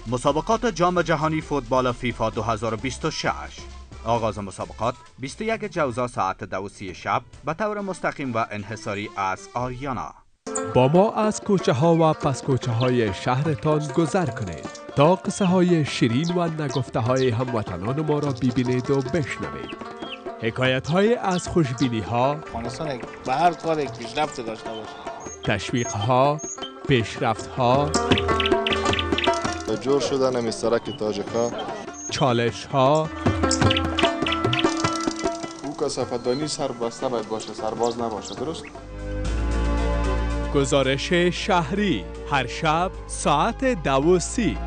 مسابقات جام جهانی فوتبال فیفا 2026. آغاز مسابقات 21 جوزا ساعت 2:30 شب به طور مستقیم و انحصاری از آریانا. با ما از کوچه ها و پس کوچه های شهرتان گذر کنید تا قصه های شیرین و نگفته های هموطنان ما را ببینید و بشنوید. حکایت های از خوشبینی ها، افغانستان به هر کار یک پیشرفت داشته باشه، تشویق ها، پیشرفت ها، به جور شدن مسترک تاجکا، چالش ها، او کثافت‌دانی سربسته باید باشه، سرباز نباشه. درست؟ گزارش شهری هر شب ساعت 2:30.